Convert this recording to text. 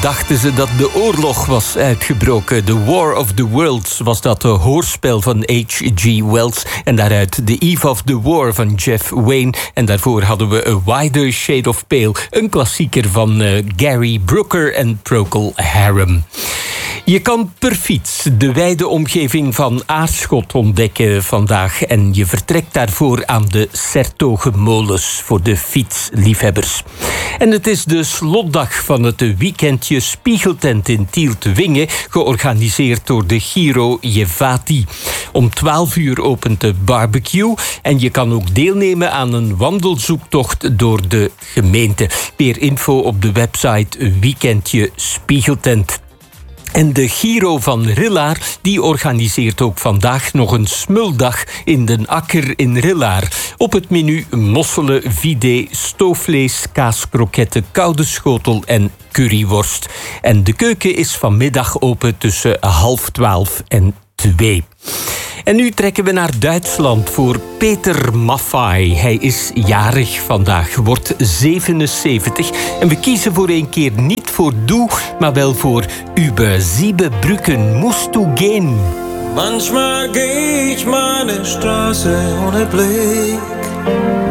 dachten ze dat de oorlog was uitgebroken. The War of the Worlds was dat hoorspel van H.G. Wells. En daaruit The Eve of the War van Jeff Wayne. En daarvoor hadden we A Wider Shade of Pale. Een klassieker van Gary Brooker en Procol Harum. Je kan per fiets de wijde omgeving van Aarschot ontdekken vandaag. En je vertrekt daarvoor aan de 's-Hertogenmolens voor de fietsliefhebbers. En het is de slotdag van het weekendje Spiegeltent in Tielt-Wingen, georganiseerd door de Giro Jevati. Om 12 uur opent de barbecue en je kan ook deelnemen aan een wandelzoektocht door de gemeente. Meer info op de website Weekendje Spiegeltent. En de Giro van Rillaar die organiseert ook vandaag nog een smuldag in Den Akker in Rillaar. Op het menu mosselen, vidé, stoofvlees, kaaskroketten, koude schotel en curryworst. En de keuken is vanmiddag open tussen 11:30 en 2. En nu trekken we naar Duitsland voor Peter Maffay. Hij is jarig vandaag, wordt 77. En we kiezen voor een keer niet voor Du, maar wel voor Über 7 Brücken musst du gehen. Manchmal geh ich meine Straße ohne Blick.